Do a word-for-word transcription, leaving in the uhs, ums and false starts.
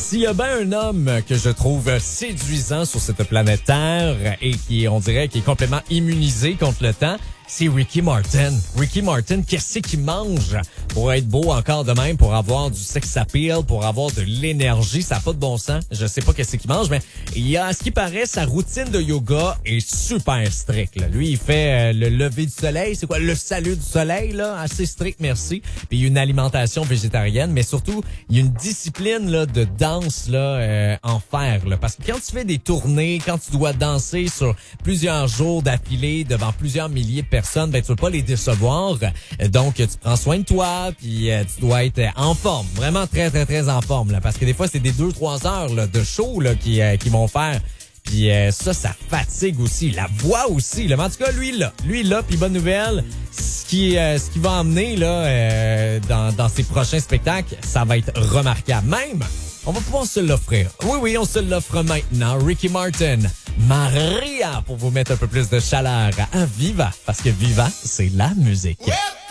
S'il y a bien un homme que je trouve séduisant sur cette planète Terre et qui, on dirait, qui est complètement immunisé contre le temps, c'est Ricky Martin. Ricky Martin, qu'est-ce qu'il mange pour être beau encore de même, pour avoir du sex appeal, pour avoir de l'énergie? Ça n'a pas de bon sens. Je sais pas qu'est-ce qu'il mange, mais il y a, à ce qui paraît, sa routine de yoga est super stricte. Là. Lui, il fait euh, le lever du soleil. C'est quoi? Le salut du soleil, là. Assez strict, merci. Puis une alimentation végétarienne, mais surtout, il y a une discipline là, de danse là, euh, en fer. Là. Parce que quand tu fais des tournées, quand tu dois danser sur plusieurs jours d'affilée devant plusieurs milliers de personnes, personnes, ben tu veux pas les décevoir. Donc tu prends soin de toi, puis euh, tu dois être en forme, vraiment très très très en forme là, parce que des fois c'est des deux trois heures là, de show là qui euh, qui vont faire. Puis euh, ça ça fatigue aussi, la voix aussi. Là. Mais en tout cas lui là, lui là, puis bonne nouvelle, ce qui euh, ce qui va emmener là euh, dans dans ses prochains spectacles, ça va être remarquable. Même on va pouvoir se l'offrir. Oui, oui, on se l'offre maintenant. Ricky Martin, Maria, pour vous mettre un peu plus de chaleur à Viva. Parce que Viva, c'est la musique. Yep.